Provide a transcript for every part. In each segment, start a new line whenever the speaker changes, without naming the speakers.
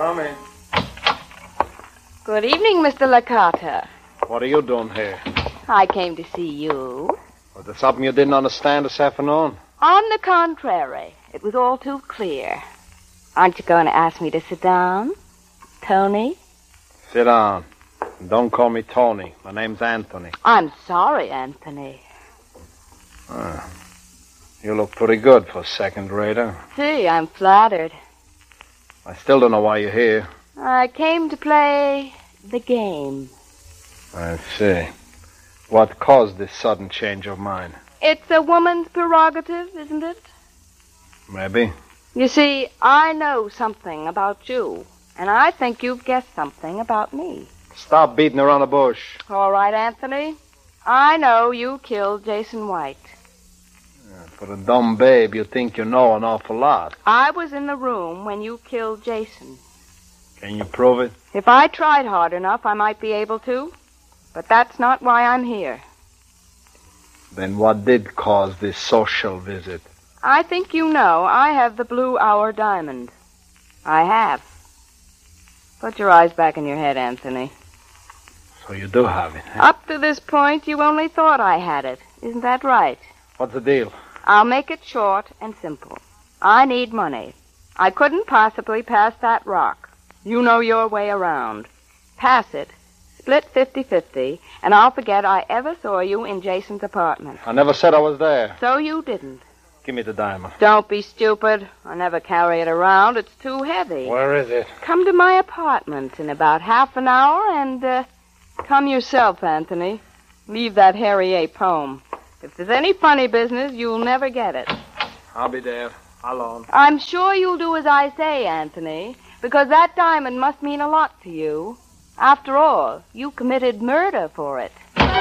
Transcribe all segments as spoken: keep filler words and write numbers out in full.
Come in.
Good evening, Mister Licata.
What are you doing here?
I came to see you.
Was there something you didn't understand this afternoon?
On the contrary, it was all too clear. Aren't you going to ask me to sit down, Tony?
Sit down. And don't call me Tony. My name's Anthony.
I'm sorry, Anthony.
Ah, you look pretty good for a second-rater.
Gee, I'm flattered.
I still don't know why you're here.
I came to play the game.
I see. What caused this sudden change of mind?
It's a woman's prerogative, isn't it?
Maybe.
You see, I know something about you, and I think you've guessed something about me.
Stop beating around the bush.
All right, Anthony. I know you killed Jason White.
Yeah, for a dumb babe, you think you know an awful lot.
I was in the room when you killed Jason.
Can you prove it?
If I tried hard enough, I might be able to. But that's not why I'm here.
Then what did cause this social visit?
I think you know I have the Blue Hour diamond. I have. Put your eyes back in your head, Anthony.
So you do have it, huh?
Up to this point, you only thought I had it. Isn't that right?
What's the deal?
I'll make it short and simple. I need money. I couldn't possibly pass that rock. You know your way around. Pass it, split fifty-fifty, and I'll forget I ever saw you in Jason's apartment.
I never said I was there.
So you didn't.
Give me the diamond.
Don't be stupid. I never carry it around. It's too heavy.
Where is it?
Come to my apartment in about half an hour and, uh, come yourself, Anthony. Leave that Harry A. poem. If there's any funny business, you'll never get it.
I'll be there. Alone.
I'm sure you'll do as I say, Anthony, because that diamond must mean a lot to you. After all, you committed murder for it.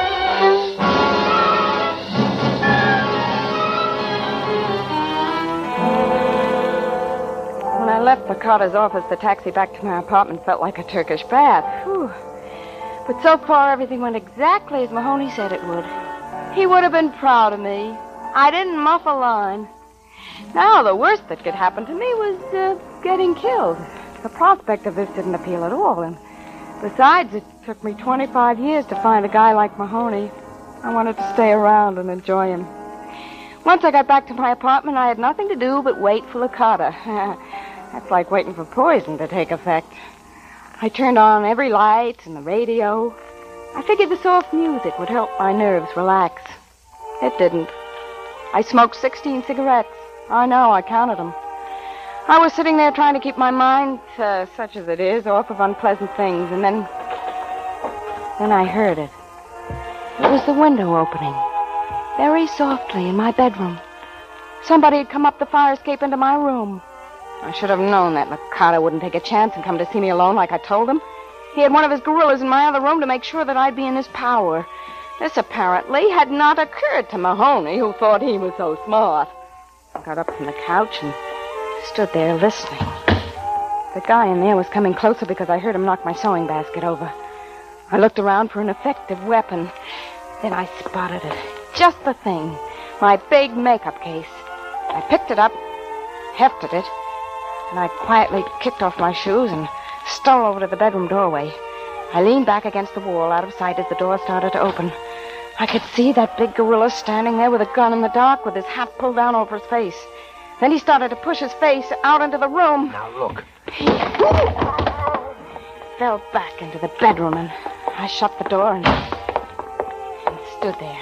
When I left Licata's office, the taxi back to my apartment felt like a Turkish bath. Whew. But so far, everything went exactly as Mahoney said it would. He would have been proud of me. I didn't muff a line. Now, the worst that could happen to me was uh, getting killed. The prospect of this didn't appeal at all. And besides, it took me twenty-five years to find a guy like Mahoney. I wanted to stay around and enjoy him. Once I got back to my apartment, I had nothing to do but wait for Licata. That's like waiting for poison to take effect. I turned on every light and the radio. I figured the soft music would help my nerves relax. It didn't. I smoked sixteen cigarettes. I know, I counted them. I was sitting there trying to keep my mind, uh, such as it is, off of unpleasant things, and then... Then I heard it. It was the window opening, very softly in my bedroom. Somebody had come up the fire escape into my room. I should have known that Licata wouldn't take a chance and come to see me alone like I told him. He had one of his gorillas in my other room to make sure that I'd be in his power. This apparently had not occurred to Mahoney, who thought he was so smart. I got up from the couch and stood there listening. The guy in there was coming closer because I heard him knock my sewing basket over. I looked around for an effective weapon. Then I spotted it. Just the thing. My big makeup case. I picked it up, hefted it, and I quietly kicked off my shoes and stole over to the bedroom doorway. I leaned back against the wall out of sight as the door started to open. I could see that big gorilla standing there with a gun in the dark with his hat pulled down over his face. Then he started to push his face out into the room.
Now, look.
He fell back into the bedroom, and I shut the door and, and stood there.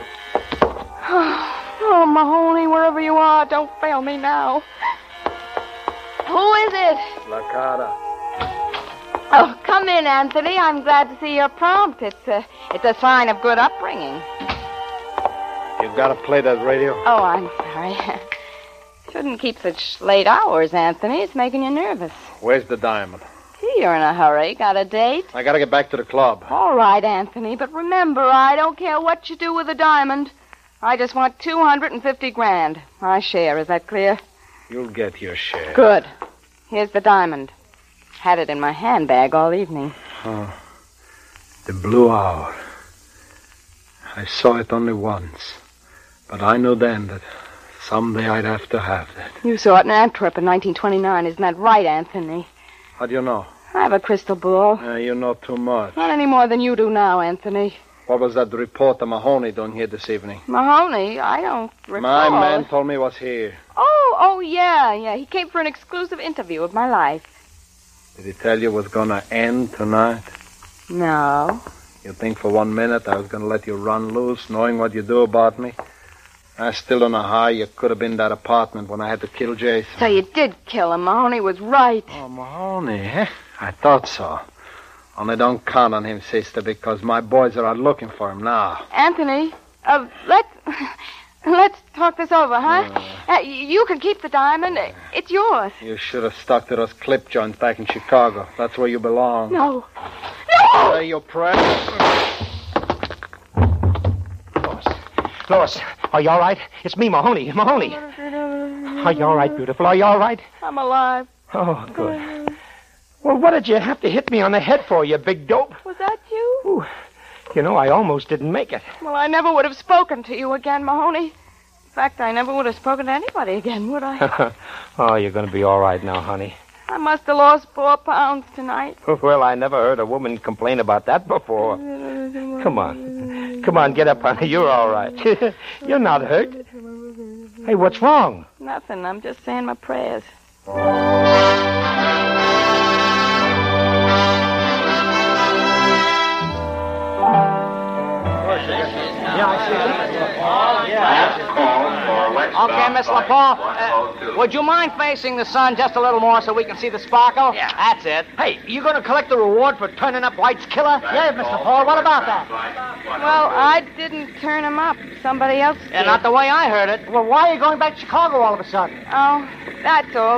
Oh, oh, Mahoney, wherever you are, don't fail me now. Who is it?
Licata.
Oh, come in, Anthony. I'm glad to see you're prompt. It's a, it's a sign of good upbringing.
You've got to play that radio?
Oh, I'm sorry. Shouldn't keep such late hours, Anthony. It's making you nervous.
Where's the diamond?
Gee, you're in a hurry. Got a date?
I got to get back to the club.
All right, Anthony, but remember, I don't care what you do with the diamond. I just want two hundred fifty grand. My share, is that clear?
You'll get your share.
Good. Here's the diamond. Had it in my handbag all evening.
Oh, the Blue Hour. I saw it only once, but I knew then that someday I'd have to have that.
You saw it in Antwerp in nineteen twenty-nine, isn't that right, Anthony?
How do you know?
I have a crystal ball.
Uh, you know too much.
Not any more than you do now, Anthony.
What was that reporter Mahoney doing here this evening?
Mahoney? I don't recall.
My man told me he was here.
Oh, oh, yeah, yeah. He came for an exclusive interview of my life.
Did he tell you it was going to end tonight?
No.
You think for one minute I was going to let you run loose, knowing what you do about me? I still don't know how you could have been in that apartment when I had to kill Jason.
So you did kill him. Mahoney was right.
Oh, Mahoney, eh? I thought so. Only don't count on him, sister, because my boys are out looking for him now.
Anthony, uh, let's, let's talk this over, huh? Uh, uh, you can keep the diamond. It's yours.
You should have stuck to those clip joints back in Chicago. That's where you belong.
No. No!
Say your prayers.
Lois. Lois, are you all right? It's me, Mahoney. Mahoney. Are you all right, beautiful? Are you all right?
I'm alive.
Oh, good. Well, what did you have to hit me on the head for, you big dope?
Was that you?
Ooh. You know, I almost didn't make it.
Well, I never would have spoken to you again, Mahoney. In fact, I never would have spoken to anybody again, would I?
Oh, you're going to be all right now, honey.
I must have lost four pounds tonight.
Well, I never heard a woman complain about that before. Come on. Come on, get up, honey. You're all right. You're not hurt. Hey, what's wrong?
Nothing. I'm just saying my prayers.
Yeah, I see it.
Okay, Miss LaPaul, uh, would you mind facing the sun just a little more so we can see the sparkle?
Yeah.
That's it.
Hey, you going to collect the reward for turning up White's killer? Yeah, Mister Paul, what about that?
Well, I didn't turn him up. Somebody else did.
Yeah, not the way I heard it.
Well, why are you going back to Chicago all of a sudden?
Oh, that's all.